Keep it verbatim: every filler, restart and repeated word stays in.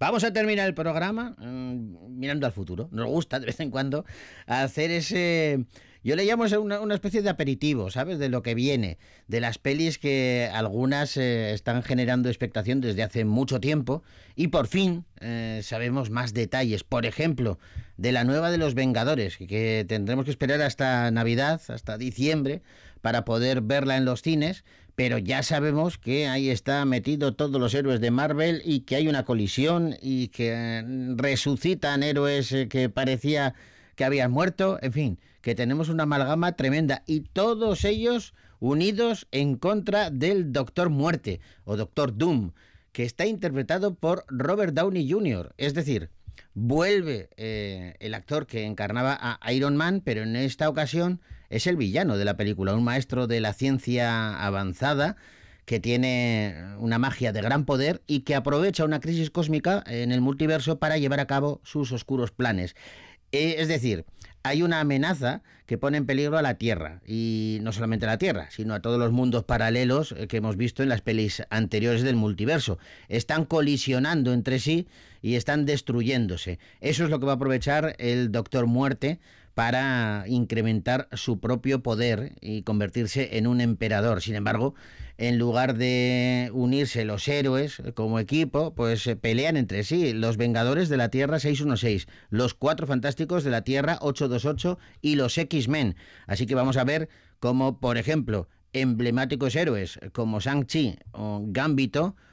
Vamos a terminar el programa mm, mirando al futuro. Nos gusta de vez en cuando hacer ese... Yo le llamo eso una, una especie de aperitivo, ¿sabes? De lo que viene, de las pelis que algunas eh, están generando expectación desde hace mucho tiempo y por fin eh, sabemos más detalles. Por ejemplo, de la nueva de los Vengadores, que tendremos que esperar hasta Navidad, hasta diciembre, para poder verla en los cines, pero ya sabemos que ahí está metido todos los héroes de Marvel y que hay una colisión y que resucitan héroes eh, que parecía que habían muerto, en fin, que tenemos una amalgama tremenda y todos ellos unidos en contra del Doctor Muerte o Doctor Doom, que está interpretado por Robert Downey junior Es decir, vuelve eh, el actor que encarnaba a Iron Man, pero en esta ocasión es el villano de la película, un maestro de la ciencia avanzada que tiene una magia de gran poder y que aprovecha una crisis cósmica en el multiverso para llevar a cabo sus oscuros planes. Eh, es decir, hay una amenaza que pone en peligro a la Tierra, y no solamente a la Tierra, sino a todos los mundos paralelos que hemos visto en las pelis anteriores del multiverso. Están colisionando entre sí y están destruyéndose. Eso es lo que va a aprovechar el Doctor Muerte para incrementar su propio poder y convertirse en un emperador. Sin embargo, en lugar de unirse los héroes como equipo, pues se pelean entre sí. Los Vengadores de la Tierra seiscientos dieciséis, los Cuatro Fantásticos de la Tierra ochocientos veintiocho y los X-Men. Así que vamos a ver cómo, por ejemplo, emblemáticos héroes como Shang-Chi o Gambito